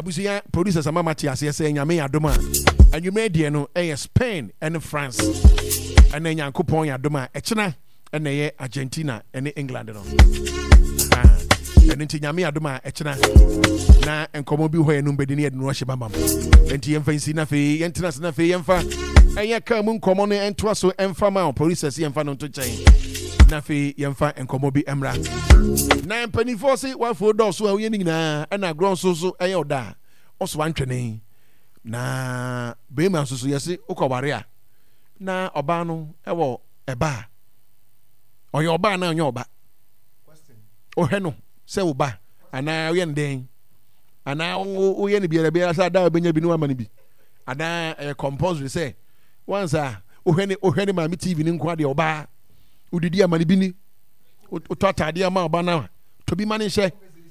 abusia producers ama mati ase say nyame adoma anwume de no Spain and France and nyankopon adoma echena and Argentina and England no and nti nyame adoma echena na enkomo bi ho enum bedini ede no hye mamam enti yemfa nsi na fe yentena se na fe yemfa enya ka mu nkomo no entoa so emfa ma producers yemfa no to chen na fe yemfa enkomo bi emra na empanifo se wafo do so awie ni nyina na gron so eye oda oso antwene na bema so yesi ukoware a na oba no ewo eba oye oba na onye oba question ohwe no se uba ana oye nden ana oye ni biara sa da obenya bi no amani bi ana compulsory say once ohwe ni ma mi TV ni nko ade oba udidi amani bi ni utota ade ama oba na to bi mani hye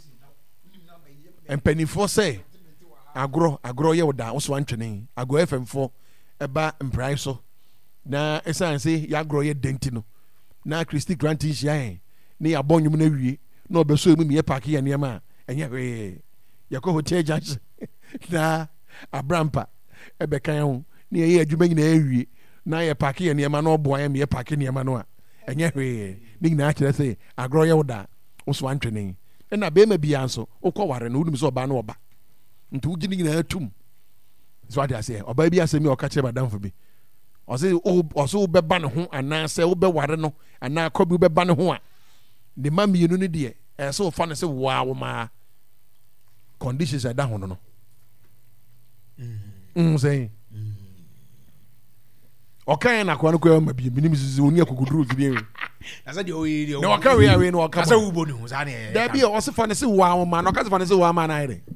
empanifo say agro ye woda wo so antwene agro FM4 eba mprai so na esan se ya agro ye denti no na Christy Grant hia ne ya bonyum na wie na obeso emu me park ya niam enye hwe yakọ hotel judge na abrampa ebekan ho ne ye adwuma nyina awie na ye park ya niam na obo ya me park niam no a enye hwe ne nyina akire se agro ye woda wo so antwene na be ma bia nso ukọware na udum so oba na oba nti ugini nyina atum so ade ase oba bi asemi o ka kire badamfo bi o beba ne ho ana se wo be ware no ana akobi beba ne ho a de mamienu ne de so fa ne se wa wo ma conditions ada ho no say okay na kwa no kwa ma bi minim sisi oni akukuduru bi asa de oyi na waka we no waka asa ubo ni ho sa ne da bi o se fa ne se wa wo ma no ka se fa ne se wa ma na ire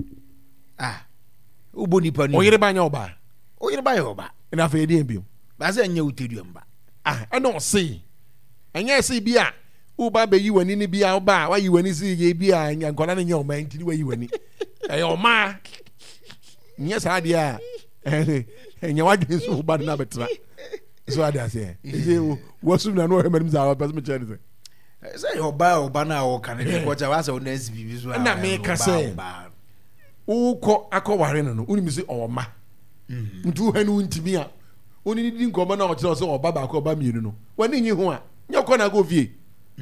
ubo nipa ni oyire banya oba na fa edi mbio ba se anya utedu mba no see anya se bi a uba be yi wani ni bi a oba wa yi wani si ye bi a nya nkona ne nya o ma ntini wa yi wani o ma nya sa de a nya wa dwe so uba na betra so ade ase wo sum na no he manim za wa pes me chere say oba na o kan de ko cha wa se o na si bi so na me ka say uko akọware no unimi se o ma ntu hanu ntimi a oni ni nkoma na o kire so oba ba ko ba mienu no wani nyi ho a nya ko na go vie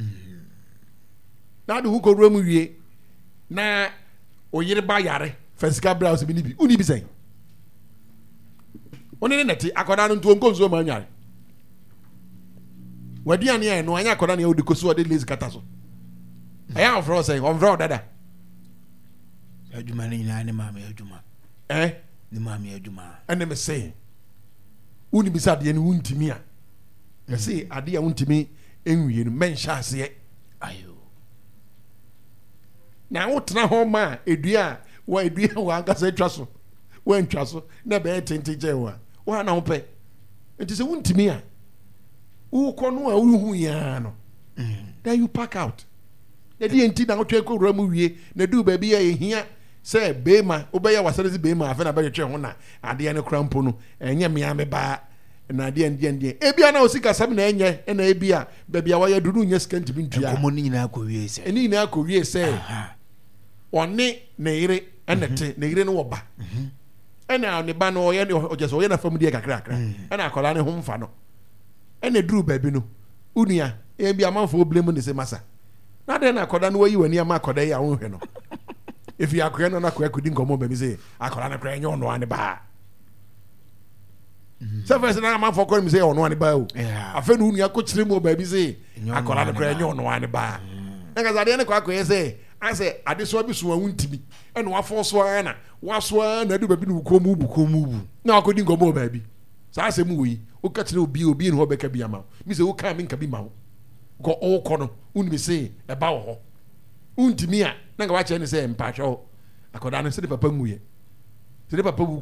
na de huko rumu wie na oyire ba yare fasika browse bi ni bi uni bi sen oni ne neti akoda no ntu onko nzo ma nyare wadi ane e no anya akoda ne o de koso de lazy kata so aya ofro say onfro dada adwuma ni nyina ne maame adwuma ne maame adwuma ene me say uni bi sade ne wuntimi a me say ade a wuntimi enwie no menhya ase ayo na wotena ho ma edua wa ankasa twa so wa ntwa so na be tente je wa na ho pe enti se wuntimi a wo kono a wo hu ya no then you pack out na di enti na wotwe ko ramu wie na du ba bi ya ehia se bema obeya wasare si bema afa na ba twe ho na ade ne krampo no enye me ame ba na de ebia na osika sam na enye na ebia ba bia wa ya duru nya skant bi ntua komo ni nyina akowie se eni nyina akowie se one na ire enete na ire no woba ena ne ba no oye ne ojeso oye na fam die kakra ena akola ne ho mfa no ena duru ba bi no unua ebia manfo oblem ne se masa na de na akoda no wayi wani ama akoda ya wo hwe no if you akwe no na kwa kudi nkomo ba mi se akola na kwa enye ono ane ba Service na man for call me say ono ane ba o afa no unu akokire mo ba bi se akola na kwa enye ono ane ba nka za de ne kwa akwe se ase ade so bi so awuntimi ene wafo so ana waso na du ba bi no bukomu bu na akodi nkomo ba bi sa ase mu yi o ka kire obi ne ho beka bi ama mi se o ka mi nka bi ma ko o ko no unu mi se e ba wo ho untimi a na nga wa che ne se mpahwe akoda no se de papa nguye se de papa